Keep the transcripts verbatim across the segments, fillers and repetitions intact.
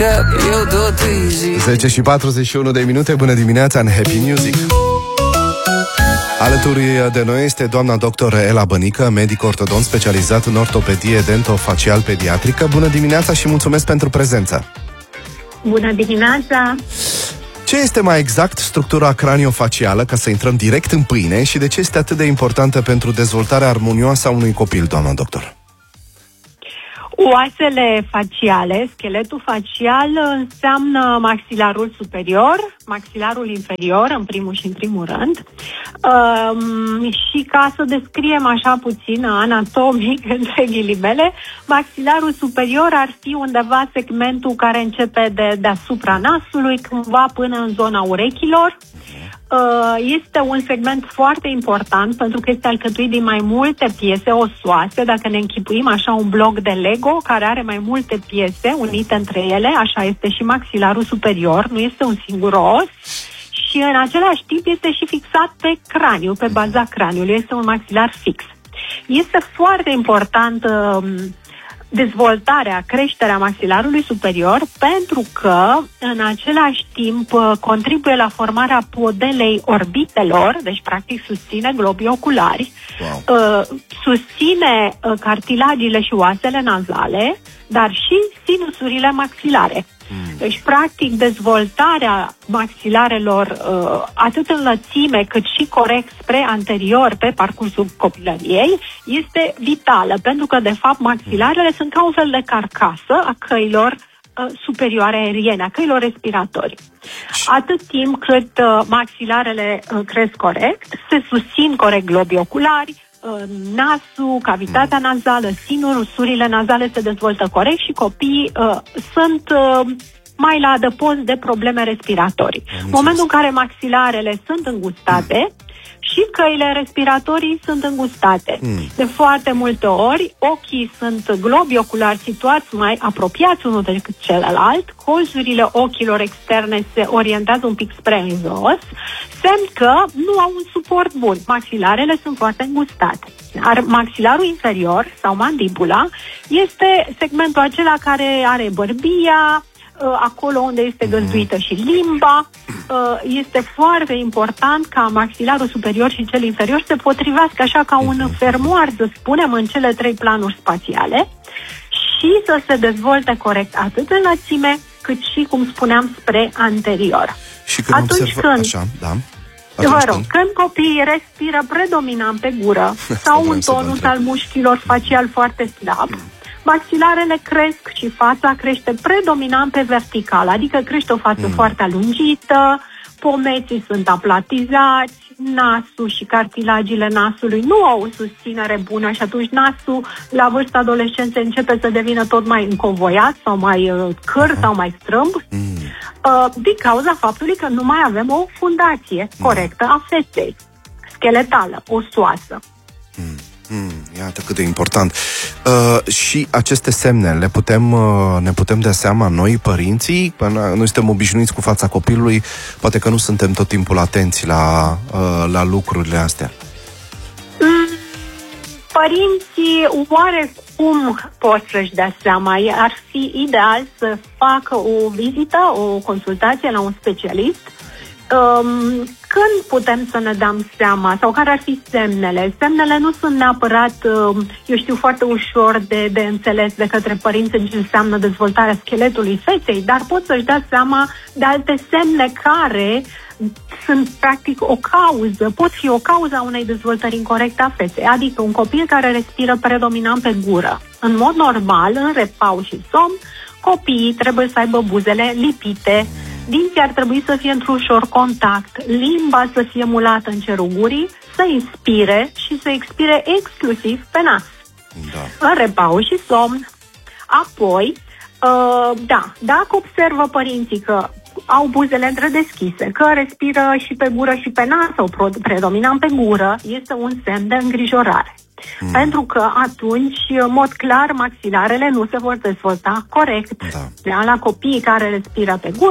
zece și patruzeci și unu de minute, bună dimineața în Happy Music. Alături de noi este doamna doctor Ela Bănică, medic ortodont specializat în ortopedie dentofacial pediatrică. Bună dimineața și mulțumesc pentru prezență. Bună dimineața. Ce este mai exact structura craniofacială, ca să intrăm direct în pâine, și de ce este atât de importantă pentru dezvoltarea armonioasă a unui copil, doamna doctor? Oasele faciale, scheletul facial, înseamnă maxilarul superior, maxilarul inferior, în primul și în primul rând. Um, și ca să descriem așa puțin anatomic, între ghilimele, maxilarul superior ar fi undeva segmentul care începe de deasupra nasului, cumva până în zona urechilor. Este un segment foarte important pentru că este alcătuit din mai multe piese osoase. Dacă ne închipuim așa un bloc de Lego care are mai multe piese unite între ele, așa este și maxilarul superior, nu este un singur os și în același timp este și fixat pe craniu, pe baza craniului, este un maxilar fix. Este foarte important uh, dezvoltarea, creșterea maxilarului superior, pentru că în același timp contribuie la formarea podelei orbitelor, deci practic susține globii oculari, wow. uh, susține uh, cartilagile și oasele nazale, dar și sinusurile maxilare. Mm. Deci practic dezvoltarea maxilarelor uh, atât în lățime cât și corect spre anterior pe parcursul copilăriei este vitală, pentru că de fapt maxilarele mm. sunt ca un fel de carcasă a căilor uh, superioare aeriene, a căilor respiratorii. Atât timp cât uh, maxilarele uh, cresc corect, se susțin corect globii oculari, nasul, cavitatea nazală, sinusurile nazale se dezvoltă corect și copiii uh, sunt uh, mai la adăpost de probleme respiratorii. În momentul în care maxilarele sunt îngustate și căile respiratorii sunt îngustate. Mm. De foarte multe ori, ochii sunt globi oculari situați mai apropiați unul decât celălalt, colțurile ochilor externe se orientează un pic spre în jos, semn că nu au un suport bun. Maxilarele sunt foarte îngustate. Maxilarul inferior, sau mandibula, este segmentul acela care are bărbia, acolo unde este găzduită și limba. Este foarte important ca maxilarul superior și cel inferior se potrivească așa ca un fermoar, să spunem, în cele trei planuri spațiale și să se dezvolte corect atât în lățime cât și, cum spuneam, spre anterior. Și când Atunci observă... când așa, da. Vă rog, când... când copiii respiră predominant pe gură sau un tonus al mușchilor facial foarte slab, maxilarele cresc și fața crește predominant pe vertical, adică crește o față mm. foarte alungită, pomeții sunt aplatizați, nasul și cartilagile nasului nu au o susținere bună și atunci nasul la vârsta adolescenței începe să devină tot mai încovoiat sau mai uh, câr sau mai strâmb mm. uh, din cauza faptului că nu mai avem o fundație mm. corectă a feței, skeletală, osoasă. Mm. Mm, iată cât de important. Uh, și aceste semne le putem, uh, ne putem da seama noi, părinții? Noi suntem obișnuiți cu fața copilului, poate că nu suntem tot timpul atenți la, uh, la lucrurile astea. Mm, părinții oarecum pot să-și dea seama. Ar fi ideal să facă o vizită, o consultație la un specialist. Um, când putem să ne dăm seama sau care ar fi semnele? Semnele nu sunt neapărat, um, eu știu, foarte ușor de, de înțeles de către părinți în ce înseamnă dezvoltarea scheletului feței, dar pot să-și dea seama de alte semne care sunt practic o cauză, pot fi o cauză a unei dezvoltări incorecte a feței, adică un copil care respiră predominant pe gură. În mod normal, în repaus și somn, copiii trebuie să aibă buzele lipite, dinții ar trebui să fie într-un ușor contact, limba să fie mulată în cerul gurii, să inspire și să expire exclusiv pe nas. Da. În repaus și somn. Apoi, uh, da, dacă observă părinții că au buzele întredeschise, că respiră și pe gură și pe nas sau predominant pe gură, este un semn de îngrijorare. Mm. Pentru că atunci, în mod clar, maxilarele nu se vor dezvolta corect. Da. La copiii care respiră pe gură,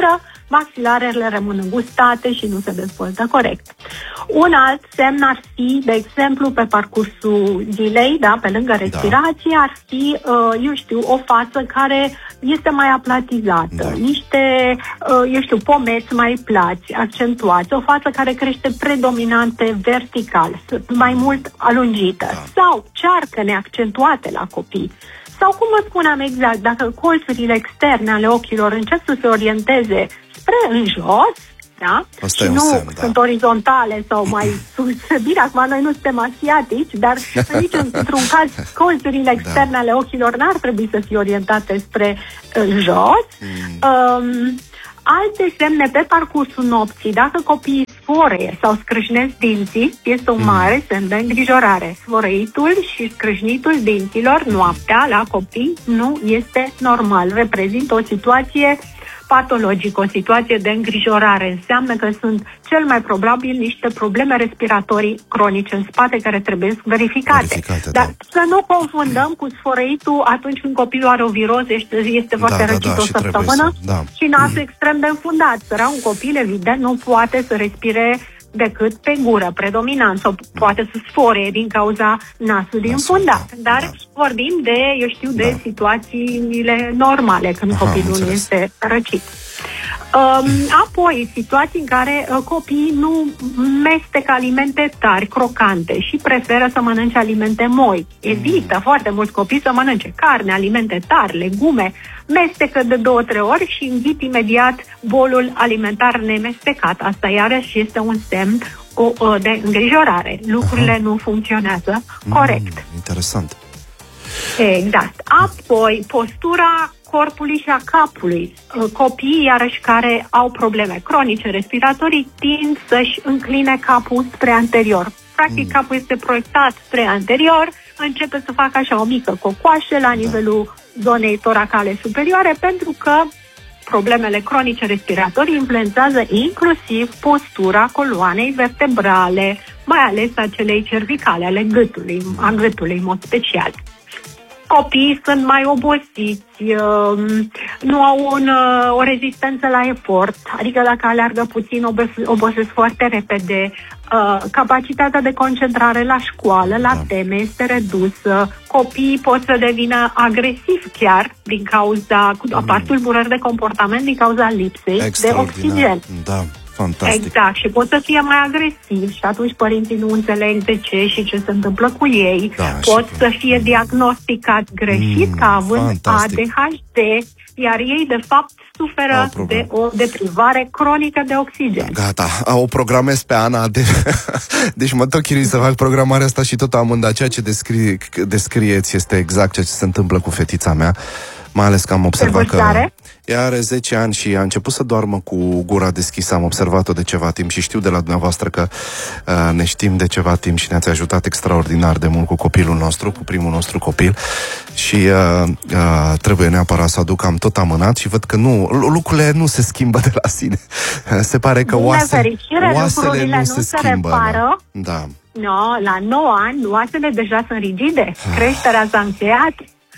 maxilarele rămân îngustate și nu se dezvoltă corect. Un alt semn ar fi, de exemplu, pe parcursul zilei, da, pe lângă respirație, da. ar fi, uh, eu știu, o față care este mai aplatizată, da. niște, uh, eu știu, pomeți mai plați, accentuați, o față care crește predominante vertical, mai mult alungită, da. sau cearcăne accentuate la copii. Sau, cum vă spuneam exact, dacă colțurile externe ale ochilor încep să se orienteze spre în jos, da? Asta și nu semn, sunt da. orizontale sau mai sus. Bine, acum noi nu suntem asiatici, dar nici într-un caz colțurile externe da. ale ochilor n-ar trebui să fie orientate spre în jos. Mm. Um, Alte semne pe parcursul nopții, dacă copiii sforeie sau scrâșnesc dinții, este un mare semn de îngrijorare. Sfărăitul și scrâșnitul dinților noaptea la copii nu este normal. Reprezintă o situație patologică, o situație de îngrijorare. Înseamnă că sunt cel mai probabil niște probleme respiratorii cronice în spate care trebuie verificate. verificate Dar da. să nu confundăm cu sfărăitul atunci când copilul are o viroză, este, este foarte da, răcit da, da, o săptămână și, da. și nasul mm. extrem de înfundat. Săra un copil, evident, nu poate să respire decât pe gură, predominant, sau poate să sfore din cauza nasului înfundat. Da, Dar da. vorbim de, eu știu, de da. situațiile normale, când Aha, copilul nu este răcit. Um, apoi, situații în care uh, copiii nu mestecă alimente tari, crocante și preferă să mănânce alimente moi. Evită mm. foarte mulți copii să mănânce carne, alimente tari, legume, mestecă de două, trei ori și înghit imediat bolul alimentar nemestecat. Asta iarăși este un semn o, o, de îngrijorare. Lucrurile Aha. nu funcționează mm, corect. Interesant. Exact. Apoi, postura corpului și a capului. Copiii, iarăși, care au probleme cronice respiratorii, tind să-și încline capul spre anterior. Practic, mm. capul este proiectat spre anterior, începe să facă așa o mică cocoașă la nivelul zonei toracale superioare, pentru că problemele cronice respiratorii influențează inclusiv postura coloanei vertebrale, mai ales a celei cervicale, ale gâtului, a gâtului în mod special. Copiii sunt mai obosiți, nu au un, o rezistență la efort, adică dacă aleargă puțin, obosesc foarte repede, capacitatea de concentrare la școală, la teme, este redusă, copiii pot să devină agresivi chiar din cauza, apar tulburări de comportament din cauza lipsei de oxigen. Da. Fantastic. Exact, și pot să fie mai agresivi și atunci părinții nu înțeleg de ce și ce se întâmplă cu ei. Da, pot să fie mm. diagnosticați greșit mm, ca având fantastic. A D H D, iar ei de fapt suferă o de o deprivare cronică de oxigen. Gata, o programez pe Ana, de... deci mă tot chirui să fac programarea asta și tot amând, ceea ce descrie, descrieți este exact ceea ce se întâmplă cu fetița mea. Mai ales că am observat că ea are zece ani și a început să doarmă cu gura deschisă. Am observat-o de ceva timp și știu de la dumneavoastră că uh, ne știm de ceva timp și ne-ați ajutat extraordinar de mult cu copilul nostru, cu primul nostru copil. Și uh, uh, trebuie neapărat să aduc, am tot amânat și văd că nu, lucrurile nu se schimbă de la sine. Se pare că oase, oasele nu, nu se, se schimbă. Repară. Da. No, la nouă ani oasele deja sunt rigide. Creșterea s-a încheiat.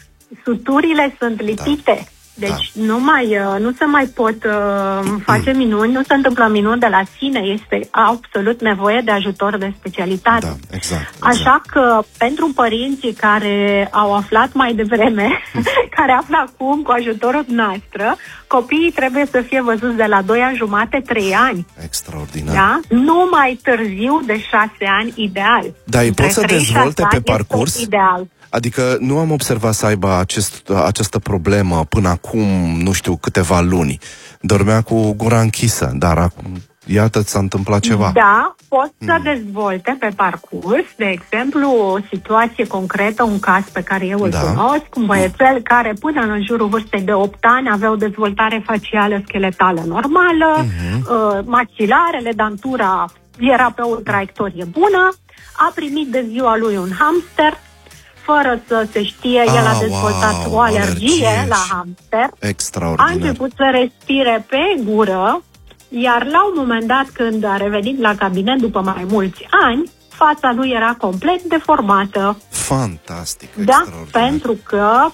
Suturile sunt lipite. Da. Deci da. nu mai nu se mai pot uh, face minuni, nu se întâmplă minuni de la sine, este absolut nevoie de ajutor de specialitate. Da, exact, exact. Așa că pentru părinții care au aflat mai devreme, care află acum cu ajutorul noastră, copiii trebuie să fie văzuți de la doi ani jumate, trei ani. Extraordinar. Da? Nu mai târziu de șase ani, ideal. Da, îi pot să dezvolte pe parcurs? Ideal. Adică nu am observat să aibă acest, această problemă până acum, nu știu, câteva luni. Dormea cu gura închisă, dar acum, iată, s-a întâmplat ceva. Da, pot să mm. dezvolte pe parcurs, de exemplu, o situație concretă, un caz pe care eu îl da. cunosc, un băiețel mm. care până în jurul vârstei de opt ani avea o dezvoltare facială scheletală normală, mm-hmm. uh, maxilarele, dantura era pe o traiectorie bună, a primit de ziua lui un hamster, fără să se știe, ah, el a dezvoltat wow, o alergie, alergie la hamster. Extraordinar. A început să respire pe gură, iar la un moment dat, când a revenit la cabinet după mai mulți ani, fața lui era complet deformată. Fantastic, da, pentru că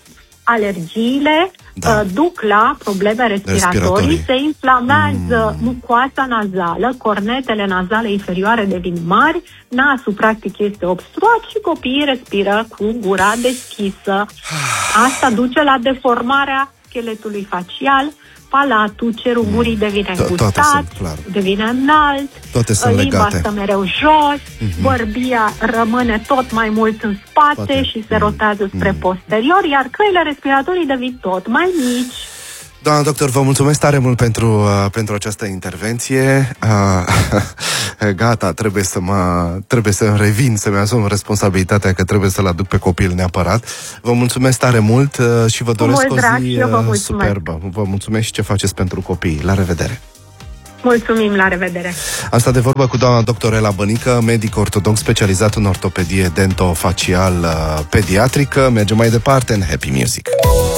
alergiile da. uh, duc la probleme respiratorii, respiratorii. Se inflamează mm. mucoasa nazală, cornetele nazale inferioare devin mari, nasul practic este obstruat și copiii respiră cu gura deschisă. Asta duce la deformarea scheletului facial, palatul, cerul gurii devine îngustat, devine înalt, limba stă mereu jos, mm-hmm. bărbia rămâne tot mai mult în spate Poate. și se rotează spre mm. posterior, iar căile respiratorii devin tot mai mici. Doamna doctor, vă mulțumesc tare mult pentru, uh, pentru această intervenție. Uh, gata, trebuie să mă trebuie să revin, să-mi asum responsabilitatea că trebuie să-l aduc pe copil neapărat. Vă mulțumesc tare mult uh, și vă doresc o zi uh, superbă. Vă mulțumesc și ce faceți pentru copii. La revedere! Mulțumim, la revedere! Asta de vorbă cu doamna doctor Ela Bănică, medic ortodont specializat în ortopedie dento-facial uh, pediatrică. Mergem mai departe în Happy Music.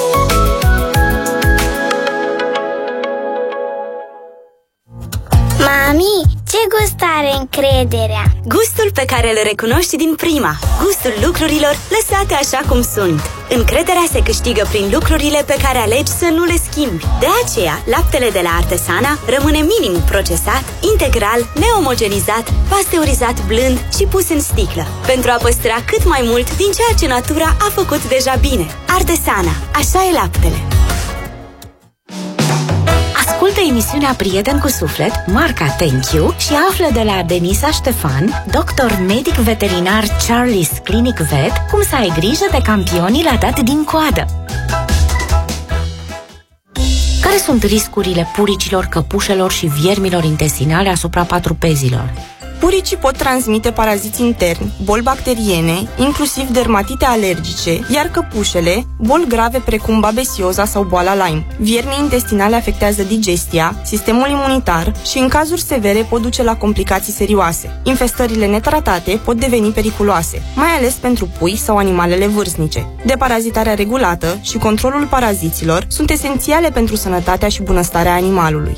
Mami, ce gust are încrederea? Gustul pe care îl recunoști din prima. Gustul lucrurilor lăsate așa cum sunt. Încrederea se câștigă prin lucrurile pe care alegi să nu le schimbi. De aceea, laptele de la Artesana rămâne minim procesat, integral, neomogenizat, pasteurizat blând și pus în sticlă, pentru a păstra cât mai mult din ceea ce natura a făcut deja bine. Artesana, așa e laptele. Ascultă emisiunea Prieten cu Suflet, marca Thank You, și află de la Denisa Ștefan, doctor medic veterinar Charlie's Clinic Vet, cum să ai grijă de campionii la dat din coadă. Care sunt riscurile puricilor, căpușelor și viermilor intestinale asupra patrupezilor? Puricii pot transmite paraziți interni, boli bacteriene, inclusiv dermatite alergice, iar căpușele, boli grave precum babesioza sau boala Lyme. Viermii intestinale afectează digestia, sistemul imunitar și, în cazuri severe, pot duce la complicații serioase. Infestările netratate pot deveni periculoase, mai ales pentru pui sau animalele vârstnice. Deparazitarea regulată și controlul paraziților sunt esențiale pentru sănătatea și bunăstarea animalului.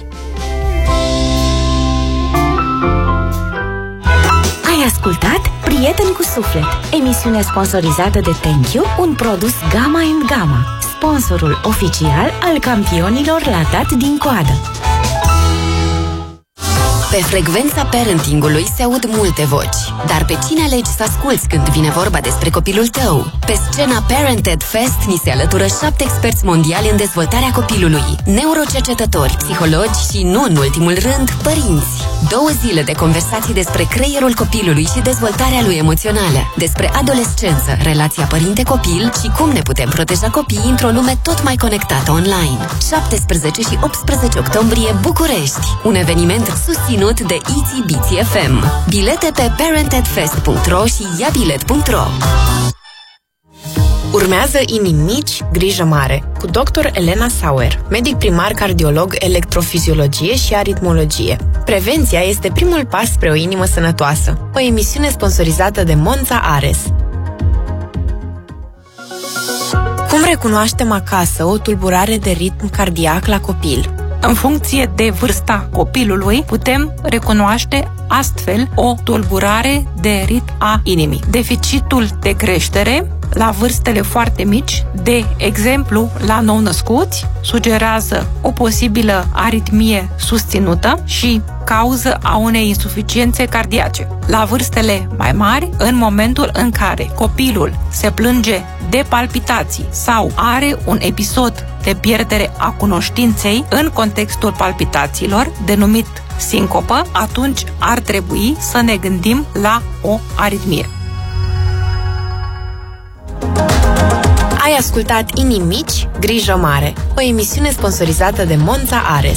Ai ascultat Prieten cu Suflet, emisiune sponsorizată de Thank You, un produs Gamma and Gamma, sponsorul oficial al campionilor la dat din coadă. Pe frecvența parentingului se aud multe voci, dar pe cine alegi să asculți când vine vorba despre copilul tău? Pe scena Parented Fest ni se alătură șapte experți mondiali în dezvoltarea copilului, neurocercetători, psihologi și, nu în ultimul rând, părinți. Două zile de conversații despre creierul copilului și dezvoltarea lui emoțională, despre adolescență, relația părinte-copil și cum ne putem proteja copiii într-o lume tot mai conectată online. șaptesprezece și optsprezece octombrie, București, un eveniment susținut de Itsy Bitsy F M. Bilete pe parentedfest punct ro și iabilet punct ro. Urmează Inimi mici, grijă mare, cu doctor Elena Sauer, medic primar cardiolog, electrofiziologie și aritmologie. Prevenția este primul pas spre o inimă sănătoasă. O emisiune sponsorizată de Monza Ares. Cum recunoaștem acasă o tulburare de ritm cardiac la copil? În funcție de vârsta copilului, putem recunoaște astfel o tulburare de ritm a inimii. Deficitul de creștere la vârstele foarte mici, de exemplu la nou-născuți, sugerează o posibilă aritmie susținută și cauză a unei insuficiențe cardiace. La vârstele mai mari, în momentul în care copilul se plânge de palpitații sau are un episod de pierdere a cunoștinței în contextul palpitațiilor, denumit sincopă, atunci ar trebui să ne gândim la o aritmie. Ai ascultat Inimi mici, grijă mare, o emisiune sponsorizată de Monza Ares.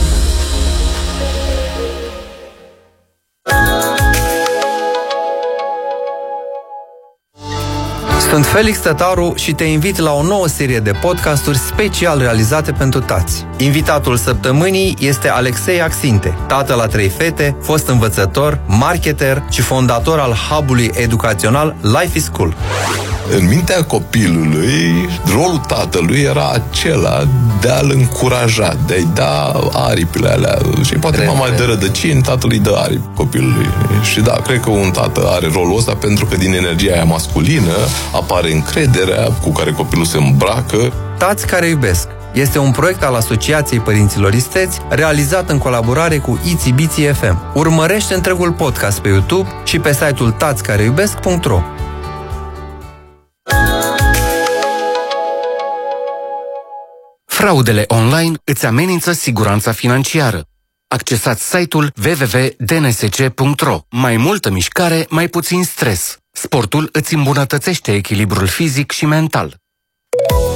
Sunt Felix Tătaru și te invit la o nouă serie de podcasturi special realizate pentru tați. Invitatul săptămânii este Alexei Axinte, tată la trei fete, fost învățător, marketer și fondator al hub-ului educațional Life is Cool. În mintea copilului, rolul tatălui era acela de a-l încuraja, de a-i da aripile alea. Și poate mama îi dă rădăcini, tatăl îi dă aripi copilului. Și da, cred că un tată are rolul ăsta pentru că din energia aia masculină apare încrederea cu care copilul se îmbracă. Tați care iubesc este un proiect al Asociației Părinților Isteți, realizat în colaborare cu Itsy Bitsy F M. Urmărește întregul podcast pe YouTube și pe site-ul tați care iubesc punct ro. Fraudele online îți amenință siguranța financiară. Accesați site-ul w w w punct d n s c punct r o. Mai multă mișcare, mai puțin stres. Sportul îți îmbunătățește echilibrul fizic și mental.